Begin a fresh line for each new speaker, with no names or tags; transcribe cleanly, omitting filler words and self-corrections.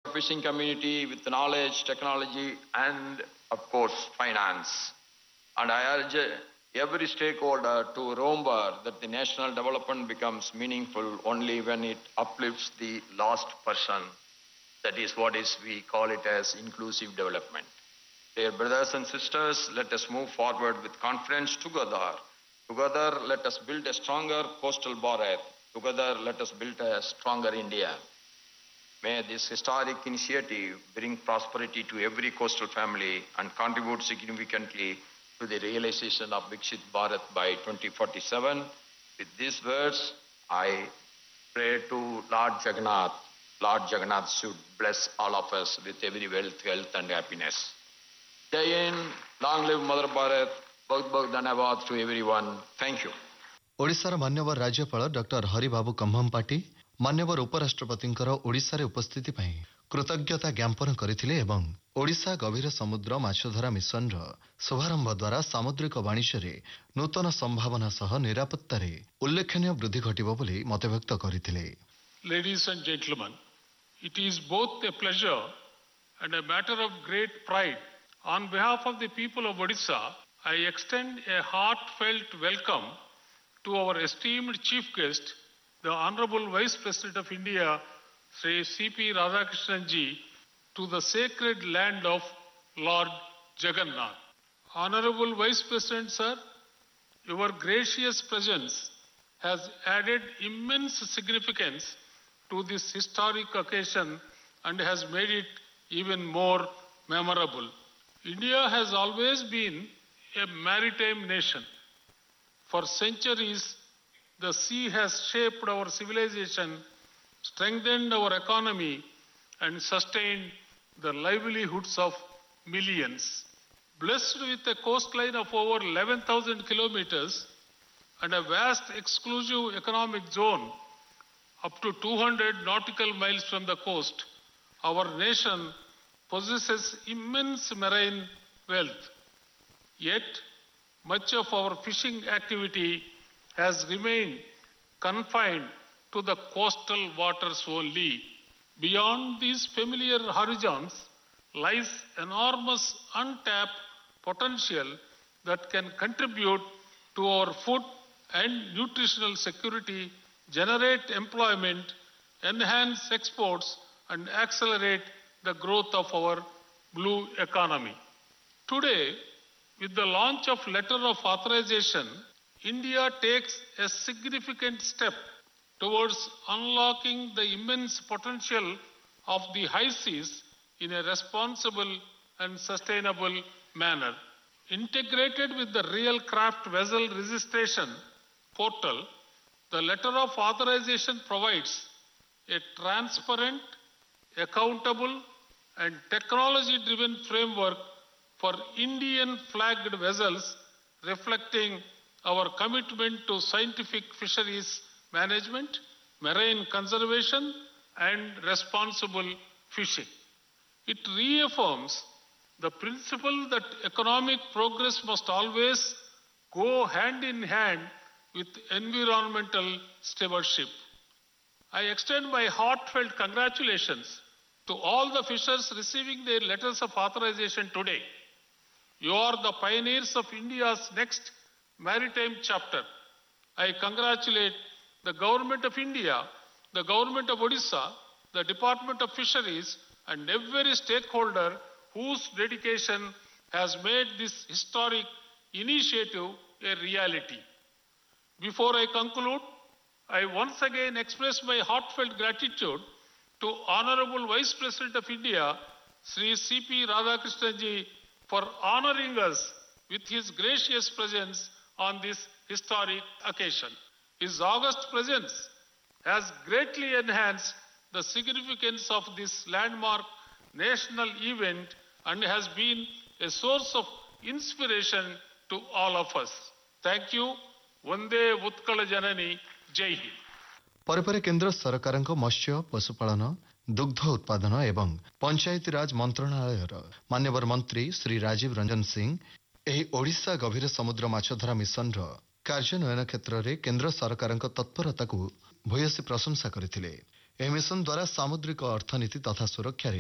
fishing community with knowledge, technology, and of course finance. And I urge every stakeholder to remember that the national development becomes meaningful only when it uplifts the last person. That is what we call it as inclusive development. Dear brothers and sisters, let us move forward with confidence together. Together, let us build a stronger coastal Bharat. Together, let us build a stronger India. May this historic initiative bring prosperity to every coastal family and contribute significantly to the realization of Viksit Bharat by 2047. With these words, I pray to Lord Jagannath. Lord Jagannath should bless all of us with every wealth, health and happiness. Jai Hind, long live Mother Bharat. बहुत बहुत धन्यवाद to everyone. Thank you.
ओडिशार मान्यवर राज्यपाल doctor Haribabu कम्भमपाटी मान्यवर उपराष्ट्रपतिंकर ओडिशारे उपस्थिति पई कृतज्ञता ज्ञापन करथिले एवं ओडिशा गभीर समुद्र माछधरा मिशन शुभारंभ द्वारा सामुद्रिक वाणिज्य नूतन संभावना सह निरापत्तारे उल्लेखनीय वृद्धि घटिबो बोली मतव्यक्त करथिले.
Ladies and gentlemen, it is both a pleasure and a matter of great pride. On behalf of the people of Odisha, I extend a heartfelt welcome to our esteemed chief guest, the Honorable Vice President of India, Sri C.P. Radhakrishnan ji, to the sacred land of Lord Jagannath. Honorable Vice President, sir, your gracious presence has added immense significance to this historic occasion and has made it even more memorable. India has always been a maritime nation. For centuries, the sea has shaped our civilization, strengthened our economy, and sustained the livelihoods of millions. Blessed with a coastline of over 11,000 kilometers and a vast exclusive economic zone up to 200 nautical miles from the coast, our nation possesses immense marine wealth. Yet, much of our fishing activity has remained confined to the coastal waters only. Beyond these familiar horizons lies enormous untapped potential that can contribute to our food and nutritional security, generate employment, enhance exports, and accelerate the growth of our blue economy. Today, with the launch of Letter of Authorization, India takes a significant step towards unlocking the immense potential of the high seas in a responsible and sustainable manner. Integrated with the Real Craft Vessel Registration portal, the Letter of Authorization provides a transparent, accountable, and technology-driven framework for Indian flagged vessels, reflecting our commitment to scientific fisheries management, marine conservation, and responsible fishing. It reaffirms the principle that economic progress must always go hand in hand with environmental stewardship. I extend my heartfelt congratulations to all the fishers receiving their letters of authorization today. You are the pioneers of India's next maritime chapter. I congratulate the Government of India, the Government of Odisha, the Department of Fisheries, and every stakeholder whose dedication has made this historic initiative a reality. Before I conclude, I once again express my heartfelt gratitude to Honorable Vice President of India, Sri C.P. Radhakrishnan ji, for honoring us with his gracious presence on this historic occasion. His august presence has greatly enhanced the significance of this landmark national event and has been a source of inspiration to all of us. Thank you. Vande Utkala Janani. Jai Hind.
ପରେ କେନ୍ଦ୍ର ସରକାରଙ୍କ ମତ୍ସ୍ୟ ପଶୁପାଳନ ଦୁଗ୍ଧ ଉତ୍ପାଦନ ଏବଂ ପଞ୍ଚାୟତି ରାଜ ମନ୍ତ୍ରଣାଳୟର ମାନ୍ୟବର ମନ୍ତ୍ରୀ ଶ୍ରୀ ରାଜୀବ ରଞ୍ଜନ ସିଂ ଏହି ଓଡ଼ିଶା ଗଭୀର ସମୁଦ୍ର ମାଛଧରା ମିଶନର କାର୍ଯ୍ୟାନ୍ୱୟନ କ୍ଷେତ୍ରରେ କେନ୍ଦ୍ର ସରକାରଙ୍କ ତତ୍ପରତାକୁ ଭୂୟସୀ ପ୍ରଶଂସା କରିଥିଲେ। ଏହି ମିଶନ ଦ୍ୱାରା ସାମୁଦ୍ରିକ ଅର୍ଥନୀତି ତଥା ସୁରକ୍ଷାରେ